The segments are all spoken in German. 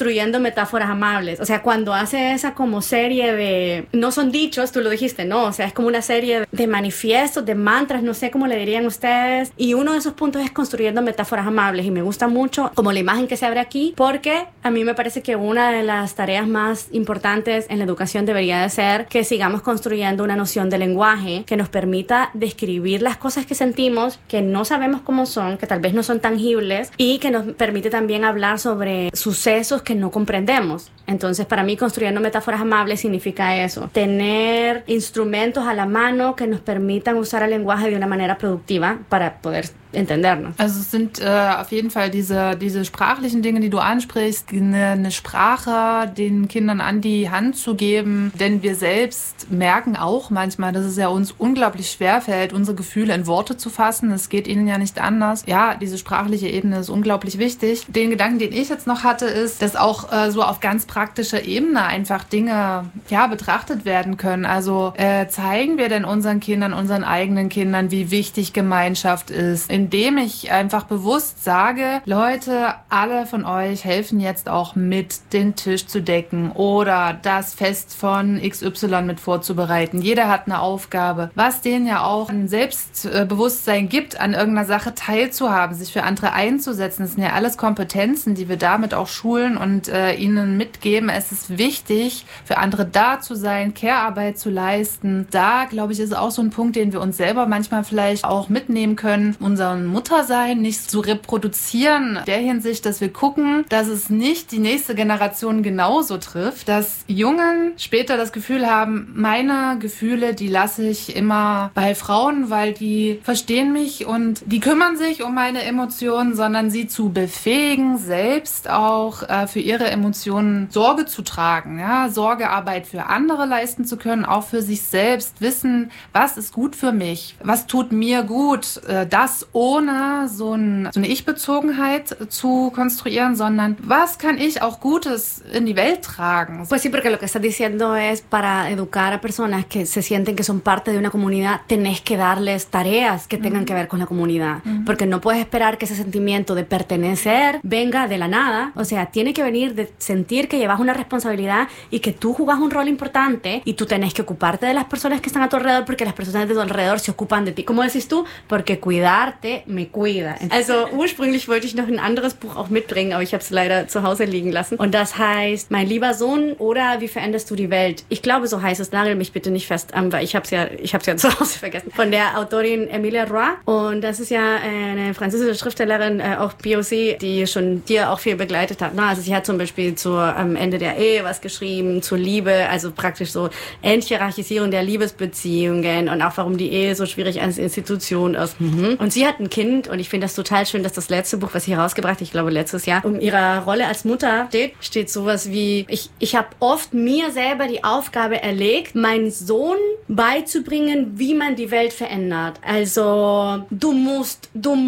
construyendo metáforas amables. O sea, cuando hace esa como serie de... No son dichos, tú lo dijiste, no. O sea, es como una serie de manifiestos, de mantras, no sé cómo le dirían ustedes. Y uno de esos puntos es construyendo metáforas amables. Y me gusta mucho como la imagen que se abre aquí, porque a mí me parece que una de las tareas más importantes en la educación debería de ser que sigamos construyendo una noción de lenguaje que nos permita describir las cosas que sentimos, que no sabemos cómo son, que tal vez no son tangibles, y que nos permite también hablar sobre sucesos que no comprendemos. Entonces, para mí, construyendo metáforas amables significa eso. Tener instrumentos a la mano que nos permitan usar el lenguaje de una manera productiva para poder entendernos. Also es sind auf jeden Fall diese sprachlichen Dinge, die du ansprichst, eine Sprache den Kindern an die Hand zu geben, denn wir selbst merken auch manchmal, dass es ja uns unglaublich schwerfällt, unsere Gefühle in Worte zu fassen. Es geht ihnen ja nicht anders. Ja, diese sprachliche Ebene ist unglaublich wichtig. Den Gedanken, den ich jetzt noch hatte, ist, dass auch so auf ganz praktischer Ebene einfach Dinge betrachtet werden können. Also zeigen wir denn unseren Kindern, unseren eigenen Kindern, wie wichtig Gemeinschaft ist, indem ich einfach bewusst sage, Leute, alle von euch helfen jetzt auch mit, den Tisch zu decken oder das Fest von XY mit vorzubereiten. Jeder hat eine Aufgabe, was denen ja auch ein Selbstbewusstsein gibt, an irgendeiner Sache teilzuhaben, sich für andere einzusetzen. Das sind ja alles Kompetenzen, die wir damit auch schulen und ihnen mitgeben. Es ist wichtig, für andere da zu sein, Care-Arbeit zu leisten. Da, glaube ich, ist auch so ein Punkt, den wir uns selber manchmal vielleicht auch mitnehmen können, unseren Muttersein nicht zu reproduzieren, in der Hinsicht, dass wir gucken, dass es nicht die nächste Generation genauso trifft, dass Jungen später das Gefühl haben, meine Gefühle, die lasse ich immer bei Frauen, weil die verstehen mich und die kümmern sich um meine Emotionen, sondern sie zu befähigen, selbst auch für ihre Emotionen Sorge zu tragen, ja, Sorgearbeit für andere leisten zu können, auch für sich selbst, wissen, was ist gut für mich, was tut mir gut, das ohne so eine Ich-Bezogenheit zu konstruieren, sondern was kann ich auch Gutes in die Welt tragen. Pues sí, porque lo que estás diciendo es para educar a personas que se sienten que son parte de una comunidad, tenés que darles tareas que tengan que ver con la comunidad, porque no puedes esperar que ese sentimiento de pertenecer venga de la nada, o sea, tiene que venir de sentir que llevas una responsabilidad y que tú jugás un rol importante y tú tenés que ocuparte de las personas que están a tu alrededor porque las personas de tu alrededor se ocupan de ti. ¿Cómo decís tú? Porque cuidarte me cuida. Also ursprünglich wollte ich noch ein anderes Buch auch mitbringen, aber ich habe es leider zu Hause liegen lassen. Und das heißt Mein lieber Sohn oder Wie veränderst du die Welt? Ich glaube, so heißt es. Nagel mich bitte nicht fest, weil ich hab's ja zu Hause vergessen. Von der Autorin Emilia Roy. Und das ist ja eine französische Schriftstellerin, auch POC, die schon dir auch viel begleitet hat. Also sie hat zum Beispiel am Ende der Ehe was geschrieben, zur Liebe, also praktisch so Enthierarchisierung der Liebesbeziehungen und auch warum die Ehe so schwierig als Institution ist. Und sie hat ein Kind und ich finde das total schön, dass das letzte Buch, was sie herausgebracht hat, ich glaube letztes Jahr, um ihrer Rolle als Mutter steht sowas wie, ich habe oft mir selber die Aufgabe erlegt, meinen Sohn beizubringen, wie man die Welt verändert. Also du musst.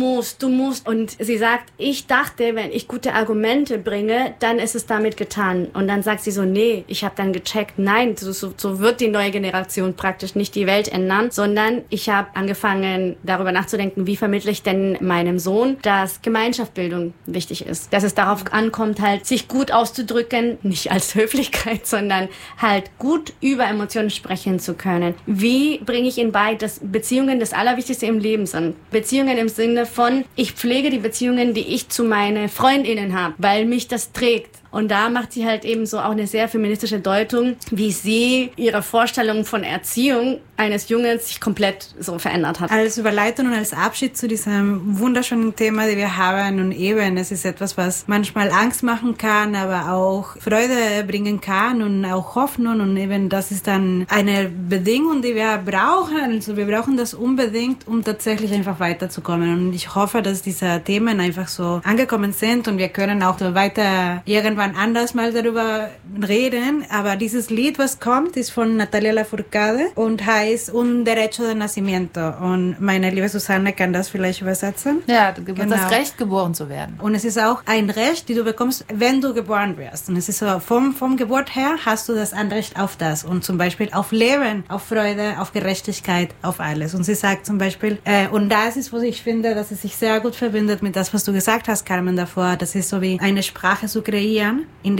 Und sie sagt, ich dachte, wenn ich gute Argumente bringe, dann ist es damit getan. Und dann sagt sie so, nee, ich habe dann gecheckt, nein, so wird die neue Generation praktisch nicht die Welt ändern, sondern ich habe angefangen, darüber nachzudenken, wie vermittle ich denn meinem Sohn, dass Gemeinschaftsbildung wichtig ist. Dass es darauf ankommt, halt sich gut auszudrücken, nicht als Höflichkeit, sondern halt gut über Emotionen sprechen zu können. Wie bringe ich ihnen bei, dass Beziehungen das Allerwichtigste im Leben sind? Beziehungen im Sinne von, ich pflege die Beziehungen, die ich zu meinen FreundInnen habe, weil mich das trägt. Und da macht sie halt eben so auch eine sehr feministische Deutung, wie sie ihre Vorstellung von Erziehung eines Jungen sich komplett so verändert hat. Als Überleitung und als Abschied zu diesem wunderschönen Thema, die wir haben, und eben, es ist etwas, was manchmal Angst machen kann, aber auch Freude bringen kann und auch Hoffnung, und eben das ist dann eine Bedingung, die wir brauchen. Also wir brauchen das unbedingt, um tatsächlich einfach weiterzukommen. Und ich hoffe, dass diese Themen einfach so angekommen sind und wir können auch so weiter irgendwann anders mal darüber reden, aber dieses Lied, was kommt, ist von Natalia Lafourcade und heißt Un Derecho de Nacimiento, und meine liebe Susanne kann das vielleicht übersetzen. Ja, du hast das Recht, geboren zu werden. Und es ist auch ein Recht, die du bekommst, wenn du geboren wirst. Und es ist so, vom Geburt her hast du das Anrecht auf das, und zum Beispiel auf Leben, auf Freude, auf Gerechtigkeit, auf alles. Und sie sagt zum Beispiel, und das ist, wo ich finde, dass es sich sehr gut verbindet mit das, was du gesagt hast, Carmen, davor, das ist so wie eine Sprache zu kreieren, in